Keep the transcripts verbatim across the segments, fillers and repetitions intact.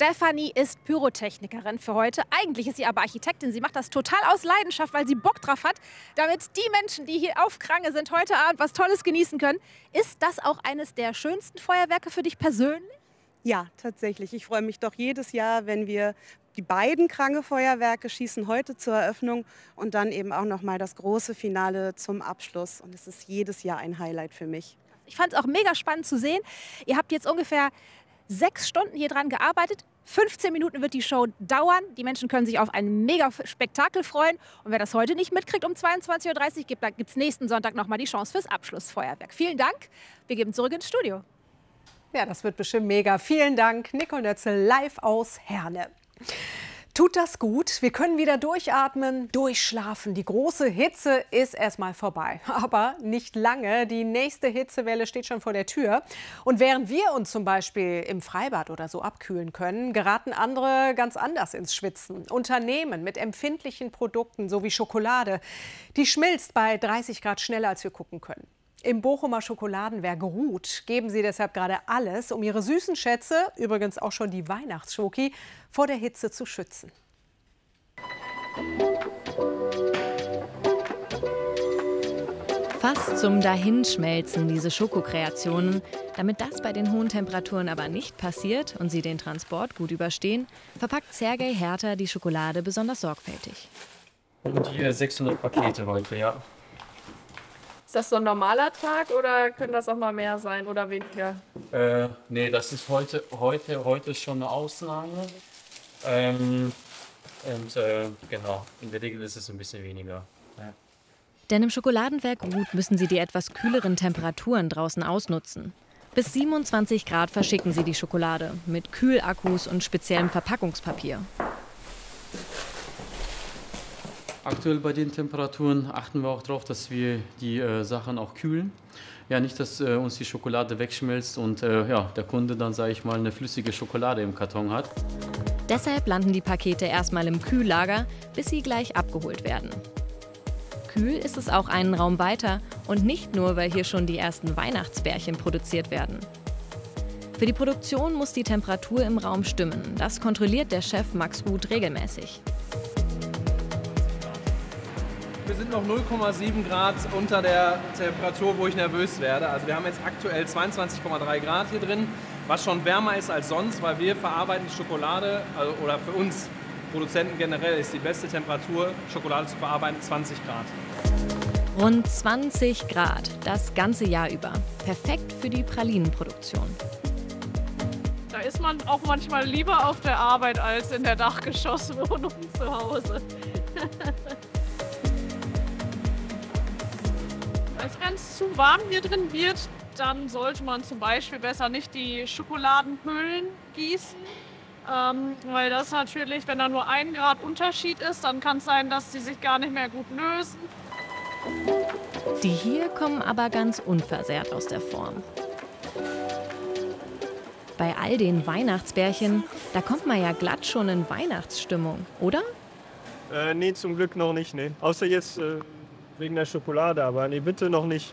Stefanie ist Pyrotechnikerin für heute. Eigentlich ist sie aber Architektin. Sie macht das total aus Leidenschaft, weil sie Bock drauf hat, damit die Menschen, die hier auf Krange sind, heute Abend was Tolles genießen können. Ist das auch eines der schönsten Feuerwerke für dich persönlich? Ja, tatsächlich. Ich freue mich doch jedes Jahr, wenn wir die beiden Krange-Feuerwerke schießen, heute zur Eröffnung und dann eben auch noch mal das große Finale zum Abschluss. Und es ist jedes Jahr ein Highlight für mich. Ich fand es auch mega spannend zu sehen. Ihr habt jetzt ungefähr sechs Stunden hier dran gearbeitet. fünfzehn Minuten wird die Show dauern. Die Menschen können sich auf ein mega Spektakel freuen. Und wer das heute nicht mitkriegt um zweiundzwanzig Uhr dreißig, gibt es nächsten Sonntag noch mal die Chance fürs Abschlussfeuerwerk. Vielen Dank. Wir geben zurück ins Studio. Ja, das wird bestimmt mega. Vielen Dank, Nicole Nötzel, live aus Herne. Tut das gut. Wir können wieder durchatmen, durchschlafen. Die große Hitze ist erstmal vorbei. Aber nicht lange. Die nächste Hitzewelle steht schon vor der Tür. Und während wir uns zum Beispiel im Freibad oder so abkühlen können, geraten andere ganz anders ins Schwitzen. Unternehmen mit empfindlichen Produkten, so wie Schokolade, die schmilzt bei dreißig Grad schneller, als wir gucken können. Im Bochumer Schokoladenwerk Ruth geben sie deshalb gerade alles, um ihre süßen Schätze, übrigens auch schon die Weihnachtsschoki, vor der Hitze zu schützen. Fast zum Dahinschmelzen, diese Schokokreationen. Damit das bei den hohen Temperaturen aber nicht passiert und sie den Transport gut überstehen, verpackt Sergej Herter die Schokolade besonders sorgfältig. Und hier sechshundert Pakete heute, ja. Ist das so ein normaler Tag oder können das auch mal mehr sein oder weniger? Äh, nee, das ist heute, heute, heute ist schon eine Ausnahme. Ähm, und äh, genau, in der Regel ist es ein bisschen weniger. Ja. Denn im Schokoladenwerk Ruth müssen sie die etwas kühleren Temperaturen draußen ausnutzen. Bis siebenundzwanzig Grad verschicken sie die Schokolade mit Kühlakkus und speziellem Verpackungspapier. Aktuell bei den Temperaturen achten wir auch darauf, dass wir die äh, Sachen auch kühlen. Ja, nicht, dass äh, uns die Schokolade wegschmilzt und äh, ja, der Kunde dann, sage ich mal, eine flüssige Schokolade im Karton hat. Deshalb landen die Pakete erstmal im Kühllager, bis sie gleich abgeholt werden. Kühl ist es auch einen Raum weiter und nicht nur, weil hier schon die ersten Weihnachtsbärchen produziert werden. Für die Produktion muss die Temperatur im Raum stimmen. Das kontrolliert der Chef Max Ruth regelmäßig. Wir sind noch null Komma sieben Grad unter der Temperatur, wo ich nervös werde. Also wir haben jetzt aktuell zweiundzwanzig Komma drei Grad hier drin, was schon wärmer ist als sonst, weil wir verarbeiten die Schokolade, also, oder für uns Produzenten generell ist die beste Temperatur, Schokolade zu verarbeiten, zwanzig Grad. Rund zwanzig Grad, das ganze Jahr über. Perfekt für die Pralinenproduktion. Da ist man auch manchmal lieber auf der Arbeit als in der Dachgeschosswohnung zu Hause. Wenn es zu warm hier drin wird, dann sollte man zum Beispiel besser nicht die Schokoladenhüllen gießen. Ähm, weil das natürlich, wenn da nur ein Grad Unterschied ist, dann kann es sein, dass sie sich gar nicht mehr gut lösen. Die hier kommen aber ganz unversehrt aus der Form. Bei all den Weihnachtsbärchen, da kommt man ja glatt schon in Weihnachtsstimmung, oder? Äh, nee, zum Glück noch nicht, nee. Außer jetzt äh, wegen der Schokolade, aber nee, bitte noch nicht.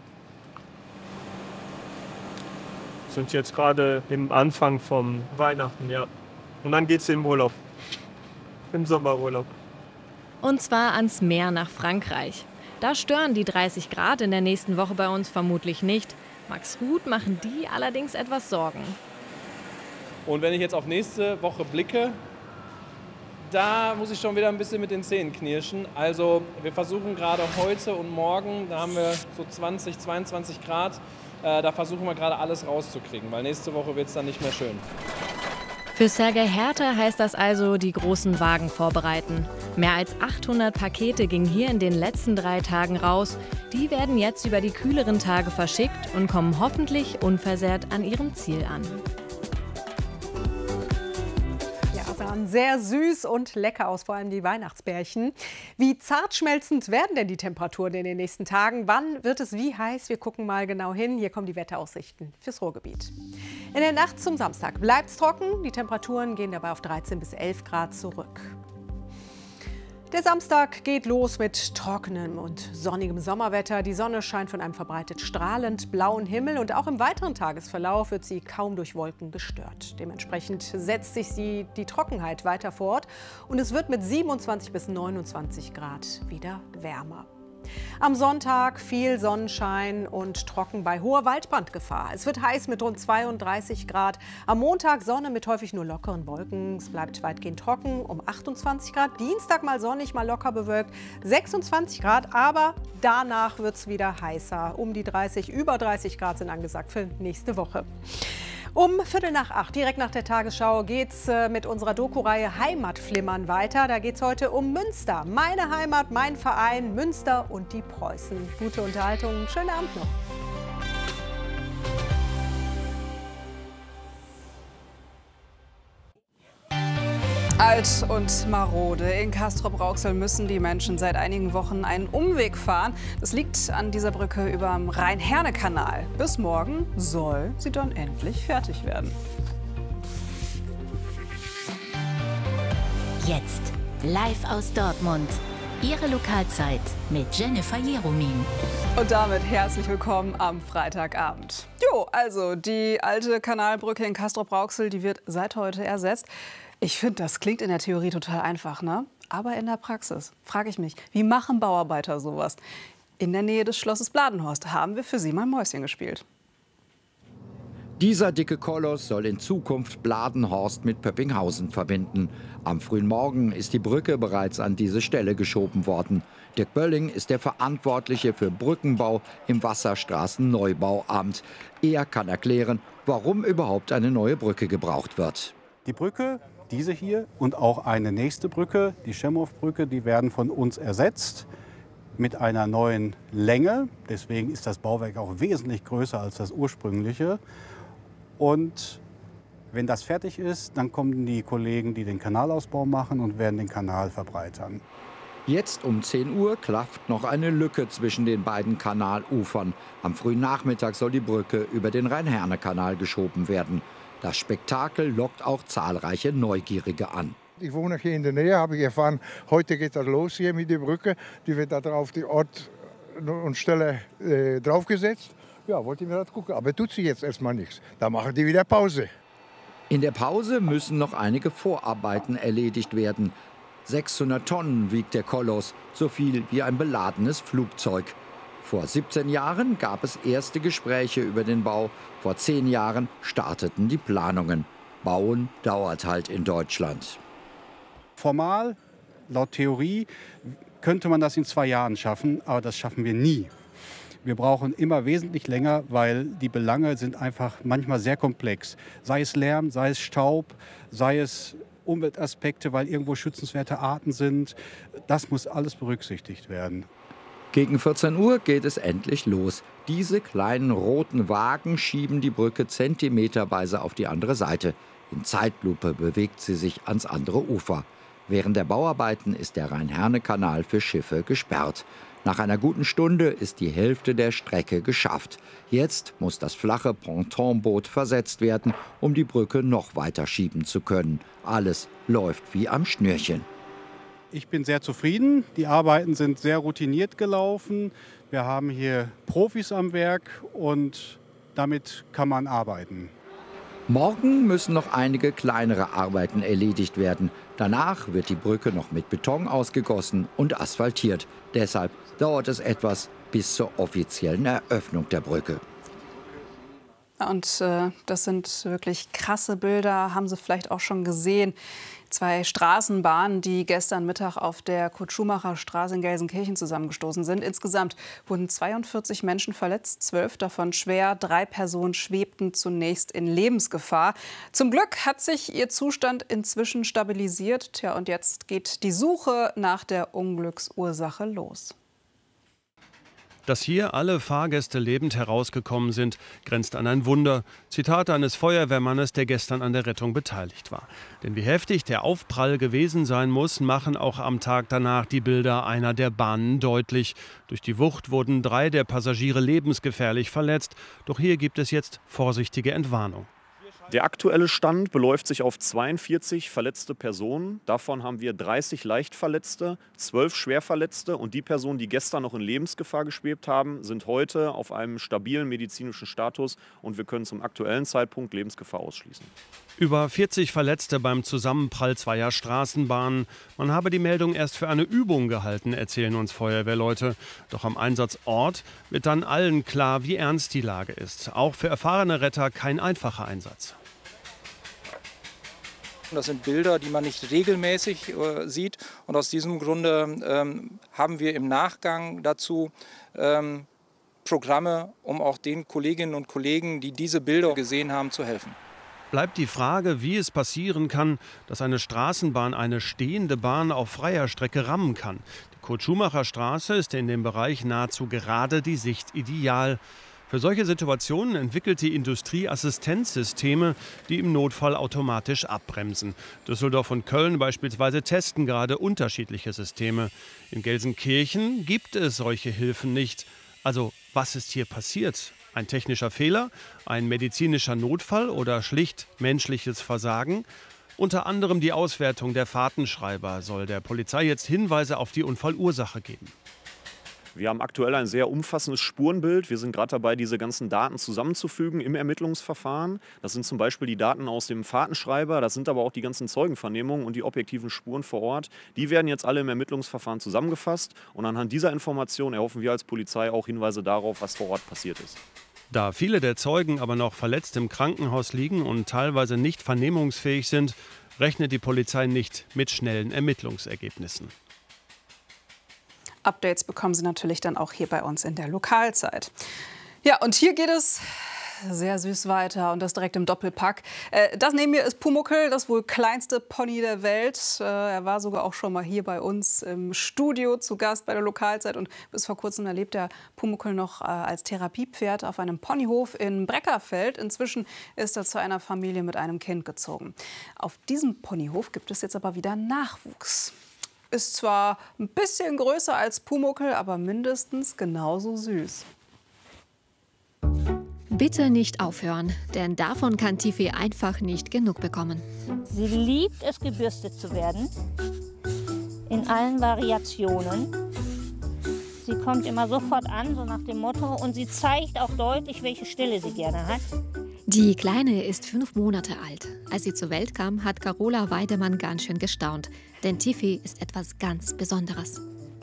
Wir sind jetzt gerade im Anfang vom Weihnachten, ja. Und dann geht's im Urlaub. Im Sommerurlaub. Und zwar ans Meer nach Frankreich. Da stören die dreißig Grad in der nächsten Woche bei uns vermutlich nicht. Max Ruth machen die allerdings etwas Sorgen. Und wenn ich jetzt auf nächste Woche blicke, da muss ich schon wieder ein bisschen mit den Zähnen knirschen. Also wir versuchen gerade heute und morgen, da haben wir so zwanzig, zweiundzwanzig Grad, äh, da versuchen wir gerade alles rauszukriegen, weil nächste Woche wird es dann nicht mehr schön. Für Sergej Herter heißt das also, die großen Wagen vorbereiten. Mehr als achthundert Pakete gingen hier in den letzten drei Tagen raus. Die werden jetzt über die kühleren Tage verschickt und kommen hoffentlich unversehrt an ihrem Ziel an. Sahen sehr süß und lecker aus, vor allem die Weihnachtsbärchen. Wie zart schmelzend werden denn die Temperaturen in den nächsten Tagen? Wann wird es wie heiß? Wir gucken mal genau hin. Hier kommen die Wetteraussichten fürs Ruhrgebiet. In der Nacht zum Samstag bleibt es trocken. Die Temperaturen gehen dabei auf dreizehn bis elf Grad zurück. Der Samstag geht los mit trockenem und sonnigem Sommerwetter. Die Sonne scheint von einem verbreitet strahlend blauen Himmel und auch im weiteren Tagesverlauf wird sie kaum durch Wolken gestört. Dementsprechend setzt sich die, die Trockenheit weiter fort und es wird mit siebenundzwanzig bis neunundzwanzig Grad wieder wärmer. Am Sonntag viel Sonnenschein und trocken bei hoher Waldbrandgefahr. Es wird heiß mit rund zweiunddreißig Grad. Am Montag Sonne mit häufig nur lockeren Wolken. Es bleibt weitgehend trocken um achtundzwanzig Grad. Dienstag mal sonnig, mal locker bewölkt. sechsundzwanzig Grad, aber danach wird es wieder heißer. Um die dreißig, über dreißig Grad sind angesagt für nächste Woche. Um Viertel nach acht, direkt nach der Tagesschau, geht es äh, mit unserer Doku-Reihe Heimatflimmern weiter. Da geht es heute um Münster. Meine Heimat, mein Verein, Münster und die Preußen. Gute Unterhaltung, schönen Abend noch. Alt und marode. In Castrop-Rauxel müssen die Menschen seit einigen Wochen einen Umweg fahren. Das liegt an dieser Brücke über dem Rhein-Herne-Kanal. Bis morgen soll sie dann endlich fertig werden. Jetzt live aus Dortmund. Ihre Lokalzeit mit Jennifer Jeromin. Und damit herzlich willkommen am Freitagabend. Jo, also die alte Kanalbrücke in Castrop-Rauxel, die wird seit heute ersetzt. Ich finde, das klingt in der Theorie total einfach, ne? Aber in der Praxis frage ich mich, wie machen Bauarbeiter sowas? In der Nähe des Schlosses Bladenhorst haben wir für Sie mal Mäuschen gespielt. Dieser dicke Koloss soll in Zukunft Bladenhorst mit Pöppinghausen verbinden. Am frühen Morgen ist die Brücke bereits an diese Stelle geschoben worden. Dirk Bölling ist der Verantwortliche für Brückenbau im Wasserstraßenneubauamt. Er kann erklären, warum überhaupt eine neue Brücke gebraucht wird. Die Brücke, diese hier und auch eine nächste Brücke, die Schemhoff-Brücke, die werden von uns ersetzt mit einer neuen Länge. Deswegen ist das Bauwerk auch wesentlich größer als das ursprüngliche. Und wenn das fertig ist, dann kommen die Kollegen, die den Kanalausbau machen und werden den Kanal verbreitern. Jetzt um zehn Uhr klafft noch eine Lücke zwischen den beiden Kanalufern. Am frühen Nachmittag soll die Brücke über den Rhein-Herne-Kanal geschoben werden. Das Spektakel lockt auch zahlreiche Neugierige an. Ich wohne hier in der Nähe, habe ich erfahren, heute geht das los hier mit der Brücke. Die wird da drauf die Ort und Stelle äh, draufgesetzt. Ja, wollte ich mir das gucken, aber tut sie jetzt erstmal nichts. Da machen die wieder Pause. In der Pause müssen noch einige Vorarbeiten erledigt werden. sechshundert Tonnen wiegt der Koloss, so viel wie ein beladenes Flugzeug. Vor siebzehn Jahren gab es erste Gespräche über den Bau. Vor zehn Jahren starteten die Planungen. Bauen dauert halt in Deutschland. Formal, laut Theorie, könnte man das in zwei Jahren schaffen, aber das schaffen wir nie. Wir brauchen immer wesentlich länger, weil die Belange sind einfach manchmal sehr komplex. Sei es Lärm, sei es Staub, sei es Umweltaspekte, weil irgendwo schützenswerte Arten sind. Das muss alles berücksichtigt werden. Gegen vierzehn Uhr geht es endlich los. Diese kleinen roten Wagen schieben die Brücke zentimeterweise auf die andere Seite. In Zeitlupe bewegt sie sich ans andere Ufer. Während der Bauarbeiten ist der Rhein-Herne-Kanal für Schiffe gesperrt. Nach einer guten Stunde ist die Hälfte der Strecke geschafft. Jetzt muss das flache Pontonboot versetzt werden, um die Brücke noch weiter schieben zu können. Alles läuft wie am Schnürchen. Ich bin sehr zufrieden. Die Arbeiten sind sehr routiniert gelaufen. Wir haben hier Profis am Werk und damit kann man arbeiten. Morgen müssen noch einige kleinere Arbeiten erledigt werden. Danach wird die Brücke noch mit Beton ausgegossen und asphaltiert. Deshalb dauert es etwas bis zur offiziellen Eröffnung der Brücke. Und äh, das sind wirklich krasse Bilder, haben Sie vielleicht auch schon gesehen. Zwei Straßenbahnen, die gestern Mittag auf der Kurt-Schumacher-Straße in Gelsenkirchen zusammengestoßen sind. Insgesamt wurden zweiundvierzig Menschen verletzt, zwölf davon schwer. Drei Personen schwebten zunächst in Lebensgefahr. Zum Glück hat sich ihr Zustand inzwischen stabilisiert. Tja, und jetzt geht die Suche nach der Unglücksursache los. Dass hier alle Fahrgäste lebend herausgekommen sind, grenzt an ein Wunder. Zitat eines Feuerwehrmannes, der gestern an der Rettung beteiligt war. Denn wie heftig der Aufprall gewesen sein muss, machen auch am Tag danach die Bilder einer der Bahnen deutlich. Durch die Wucht wurden drei der Passagiere lebensgefährlich verletzt. Doch hier gibt es jetzt vorsichtige Entwarnung. Der aktuelle Stand beläuft sich auf zweiundvierzig verletzte Personen. Davon haben wir dreißig Leichtverletzte, zwölf Schwerverletzte. Und die Personen, die gestern noch in Lebensgefahr geschwebt haben, sind heute auf einem stabilen medizinischen Status. Und wir können zum aktuellen Zeitpunkt Lebensgefahr ausschließen. Über vierzig Verletzte beim Zusammenprall zweier Straßenbahnen. Man habe die Meldung erst für eine Übung gehalten, erzählen uns Feuerwehrleute. Doch am Einsatzort wird dann allen klar, wie ernst die Lage ist. Auch für erfahrene Retter kein einfacher Einsatz. Das sind Bilder, die man nicht regelmäßig äh, sieht. Und aus diesem Grunde ähm, haben wir im Nachgang dazu ähm, Programme, um auch den Kolleginnen und Kollegen, die diese Bilder gesehen haben, zu helfen. Bleibt die Frage, wie es passieren kann, dass eine Straßenbahn eine stehende Bahn auf freier Strecke rammen kann. Die Kurt-Schumacher-Straße ist in dem Bereich nahezu gerade die Sicht ideal. Für solche Situationen entwickelt die Industrie Assistenzsysteme, die im Notfall automatisch abbremsen. Düsseldorf und Köln beispielsweise testen gerade unterschiedliche Systeme. In Gelsenkirchen gibt es solche Hilfen nicht. Also, was ist hier passiert? Ein technischer Fehler, ein medizinischer Notfall oder schlicht menschliches Versagen? Unter anderem die Auswertung der Fahrtenschreiber soll der Polizei jetzt Hinweise auf die Unfallursache geben. Wir haben aktuell ein sehr umfassendes Spurenbild. Wir sind gerade dabei, diese ganzen Daten zusammenzufügen im Ermittlungsverfahren. Das sind zum Beispiel die Daten aus dem Fahrtenschreiber, das sind aber auch die ganzen Zeugenvernehmungen und die objektiven Spuren vor Ort. Die werden jetzt alle im Ermittlungsverfahren zusammengefasst und anhand dieser Informationen erhoffen wir als Polizei auch Hinweise darauf, was vor Ort passiert ist. Da viele der Zeugen aber noch verletzt im Krankenhaus liegen und teilweise nicht vernehmungsfähig sind, rechnet die Polizei nicht mit schnellen Ermittlungsergebnissen. Updates bekommen Sie natürlich dann auch hier bei uns in der Lokalzeit. Ja, und hier geht es sehr süß weiter und das direkt im Doppelpack. Äh, das neben mir ist Pumuckl, das wohl kleinste Pony der Welt. Äh, er war sogar auch schon mal hier bei uns im Studio zu Gast bei der Lokalzeit. Und bis vor kurzem erlebt der Pumuckl noch äh, als Therapiepferd auf einem Ponyhof in Breckerfeld. Inzwischen ist er zu einer Familie mit einem Kind gezogen. Auf diesem Ponyhof gibt es jetzt aber wieder Nachwuchs. Ist zwar ein bisschen größer als Pumuckl, aber mindestens genauso süß. Bitte nicht aufhören, denn davon kann Tiffy einfach nicht genug bekommen. Sie liebt es, gebürstet zu werden, in allen Variationen. Sie kommt immer sofort an, so nach dem Motto, und sie zeigt auch deutlich, welche Stelle sie gerne hat. Die Kleine ist fünf Monate alt. Als sie zur Welt kam, hat Carola Weidemann ganz schön gestaunt. Denn Tiffy ist etwas ganz Besonderes.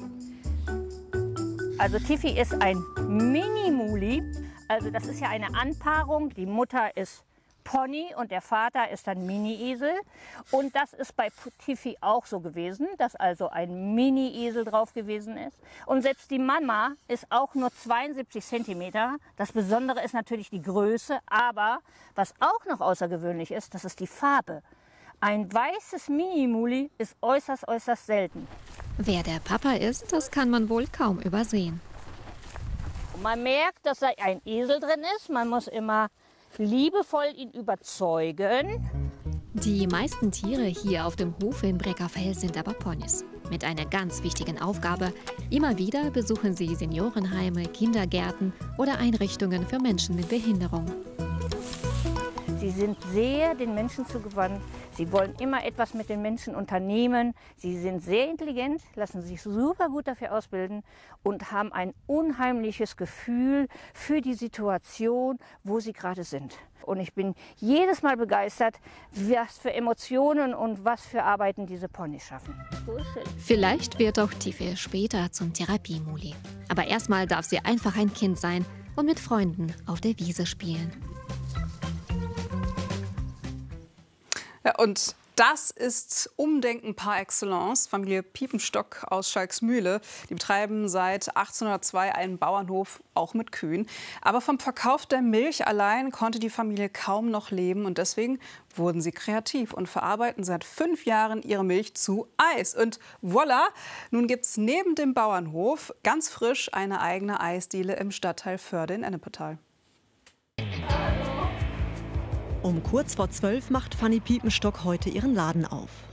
Also Tiffy ist ein Mini-Muli. Also das ist ja eine Anpaarung. Die Mutter ist Pony und der Vater ist ein Mini-Esel. Und das ist bei Tiffy auch so gewesen, dass also ein Mini-Esel drauf gewesen ist. Und selbst die Mama ist auch nur zweiundsiebzig Zentimeter. Das Besondere ist natürlich die Größe, aber was auch noch außergewöhnlich ist, das ist die Farbe. Ein weißes Mini-Muli ist äußerst, äußerst selten. Wer der Papa ist, das kann man wohl kaum übersehen. Man merkt, dass da ein Esel drin ist. Man muss immer liebevoll ihn überzeugen. Die meisten Tiere hier auf dem Hof in Breckerfeld sind aber Ponys. Mit einer ganz wichtigen Aufgabe. Immer wieder besuchen sie Seniorenheime, Kindergärten oder Einrichtungen für Menschen mit Behinderung. Sie sind sehr den Menschen zugewandt. Sie wollen immer etwas mit den Menschen unternehmen. Sie sind sehr intelligent, lassen sich super gut dafür ausbilden und haben ein unheimliches Gefühl für die Situation, wo sie gerade sind. Und ich bin jedes Mal begeistert, was für Emotionen und was für Arbeiten diese Ponys schaffen. Vielleicht wird auch Tiffy später zum Therapiemuli. Aber erstmal darf sie einfach ein Kind sein und mit Freunden auf der Wiese spielen. Ja, und das ist Umdenken par excellence. Familie Piepenstock aus Schalksmühle. Die betreiben seit achtzehnhundertzwei einen Bauernhof, auch mit Kühen. Aber vom Verkauf der Milch allein konnte die Familie kaum noch leben. Und deswegen wurden sie kreativ und verarbeiten seit fünf Jahren ihre Milch zu Eis. Und voilà, nun gibt es neben dem Bauernhof ganz frisch eine eigene Eisdiele im Stadtteil Förde in Ennepetal. Um kurz vor zwölf macht Fanny Piepenstock heute ihren Laden auf.